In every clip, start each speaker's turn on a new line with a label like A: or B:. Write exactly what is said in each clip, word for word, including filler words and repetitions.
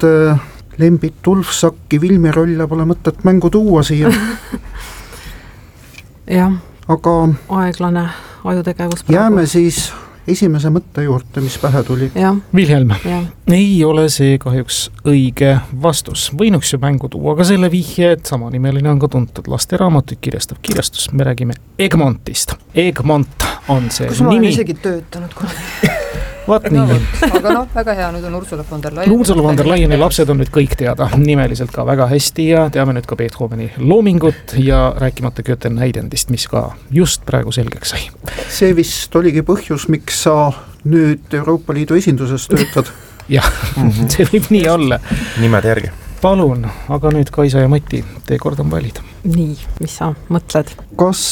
A: Lembit Ulfsakki Vilmirolle pole mõtet mängu tuua siia.
B: jah,
A: aga
B: aeglane ajutegevus praegu.
A: Jääme siis esimese mõtte juurde, mis pähe tuli.
C: Vilhelm, ei ole see kahjuks õige vastus. Võinuks ju mängu tuua ka selle vihje, et samanimeline on ka tuntud lasteraamatuid kirjastav kirjastus. Me räägime Egmontist. Egmont on see
D: kus
C: nimi.
D: Kus ma olen isegi töötanud kunagi?
C: Vaat nii.
D: No, aga noh, väga hea, nüüd on Ursula von der Leyen.
C: Ursula von der Leyeni lapsed on nüüd kõik teada nimeliselt ka väga hästi ja teame nüüd ka Beethoveni loomingut ja rääkimata Goethe näidendist, mis ka just praegu selgeks sai.
A: See vist oligi põhjus, miks sa nüüd Euroopa Liidu esinduses töötad.
C: jah, see võib nii olla.
E: Nimed järgi.
C: Palun, aga nüüd Kaisa ja Mati, tee kord on valid.
B: Nii, mis sa mõtled?
A: Kas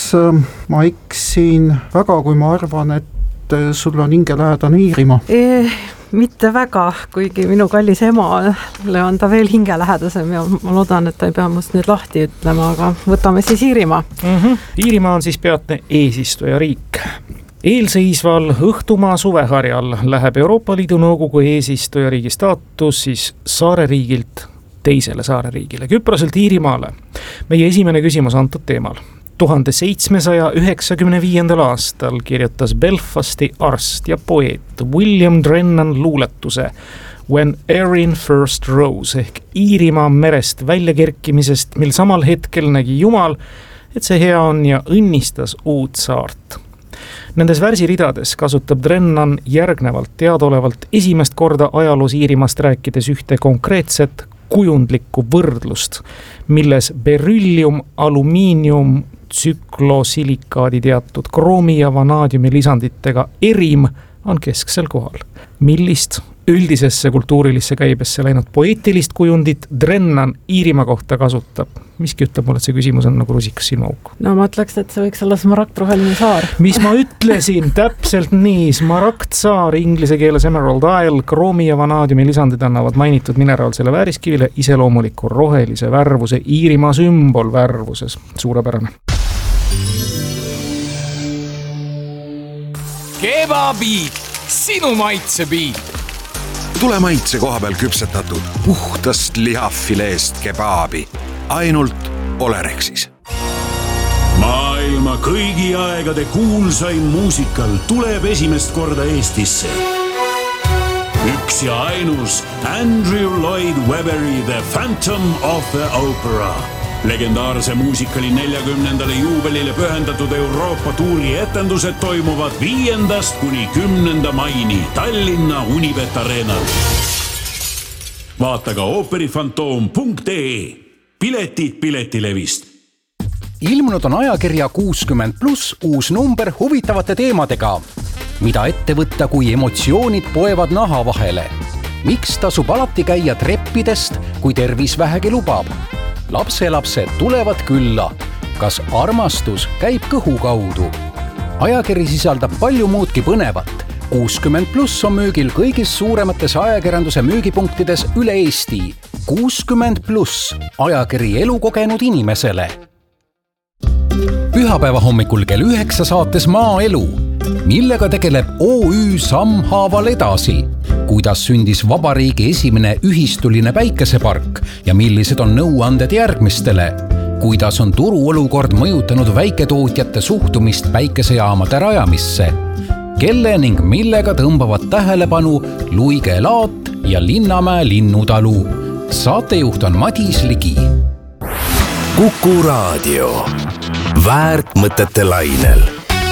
A: ma eksin väga, kui ma arvan, et sul on hingelähedane Iirimaa?
B: E, mitte väga, kuigi minu kallis emale on ta veel hingelähedasem ja ma loodan, et ta ei pea must nüüd lahti ütlema, aga võtame siis Iirimaa.
C: Mm-hmm. Iirimaa on siis peatne eesistuja riik. Eelseisval õhtumaa suveharjal läheb Euroopa Liidu Nõukogu eesistuja riigi staatus siis saareriigilt teisele saareriigile, Küproselt Iirimaale. Meie esimene küsimus antud teemal. tuhande seitsmesaja üheksakümne viiendal aastal kirjutas Belfasti arst ja poeet William Drennan luuletuse When Erin First Rose ehk Iirimaa merest väljakerkimisest, mil samal hetkel nägi Jumal, et see hea on ja õnnistas uut saart. Nendes värsiridades kasutab Drennan järgnevalt teadaolevalt esimest korda ajaloos Iirimaast rääkides ühte konkreetset kujundlikku võrdlust, milles beryllium, alumiinium, tsüklosilikaadi teatud kroomi ja vanaadiumi lisanditega erim on kesksel kohal. Millist üldisesse kultuurilisse käibesse läinud poeetilist kujundit Drennan Iirimaa kohta kasutab? Miski ütleb mulle, et see küsimus on nagu rusikas silmaauk.
B: No ma ütleks, et see võiks olla smaragdroheline saar.
C: Mis ma ütlesin, täpselt nii, smaragdsaar, inglise keeles Emerald Isle, kroomi ja vanaadiumi lisandid annavad mainitud mineraalsele vääriskivile iseloomuliku rohelise värvuse, Iirimaa sümbol värvuses. Suurepärane.
F: Kebabiit, sinu maitsebiit.
G: Tule maitse koha peal küpsetatud puhtast lihafileest kebaabi. Ainult Olerexis.
H: Maailma kõigi aegade kuulsaim muusikal tuleb esimest korda Eestisse. Üks ja ainus Andrew Lloyd Webberi The Phantom of the Opera. Legendaarse muusikali neljakümnendale juubelile pühendatud Euroopa tuuri etendused toimuvad viiendast kuni kümnenda maini Tallinna Unibet Arenal. Vaata ka ooperifantoom punkt ee. Piletid Piletilevist.
I: Ilmunud on ajakirja kuuskümmend pluss uus number huvitavate teemadega. Mida ette võtta, kui emotsioonid poevad naha vahele? Miks tasub alati käia treppidest, kui tervis vähegi lubab? Lapselapsed tulevad külla. Kas armastus käib kõhu kaudu? Ajakiri sisaldab palju muudki põnevat. kuuskümmend pluss on müügil kõigis suuremates ajakirjanduse müügipunktides üle Eesti. kuuskümmend pluss ajakiri elukogenud inimesele. Pühapäeva hommikul kell üheksa saates Maaelu. Millega tegeleb O Ü Sammhaaval edasi? Kuidas sündis vabariigi esimene ühistuline päikesepark ja millised on nõuanded järgmistele? Kuidas on turuolukord mõjutanud väiketootjate suhtumist päikesejaamade rajamisse? Kelle ning millega tõmbavad tähelepanu Luige laat ja Linnamäe linnutalu? Saatejuht on Madis Ligi.
G: Kuku raadio. Väärt mõtete lainel.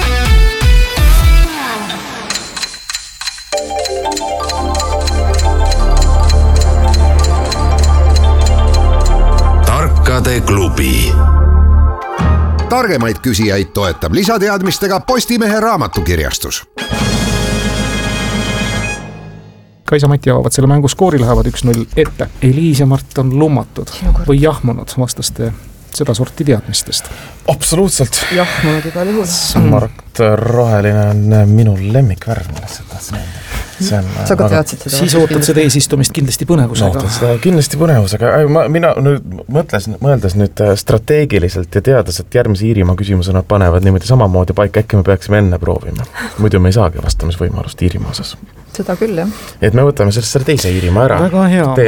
G: Tarkade klubi. Targemaid küsijaid toetab lisateadmistega Postimehe raamatukirjastus.
C: Kaisa Mati avavad selle mängu skoori, lähevad üks null ette. Eliis ja Mart on lummatud või jahmunud vastaste seda sorti teadmistest.
E: Absoluutselt.
D: Jah, mulle igal juhul.
E: Samarakt roheline on minu lemmikvärv.
D: See on, sa ka teadsid seda?
C: Siis ootad seda eesistumist kindlasti põnevusega.
E: Ootan seda kindlasti põnevusega. Ma, mina nüüd mõtles, mõeldes nüüd strateegiliselt ja teades, et järgmise Iirimaa küsimuse nad panevad niimoodi samamoodi paika, äkki me peaksime enne proovima. Muidu me ei saagi vastamisvõimalust Iirimaa osas.
D: Seda küll, jah.
E: Et me võtame sellest teise Iirimaa ära.
C: Väga hea.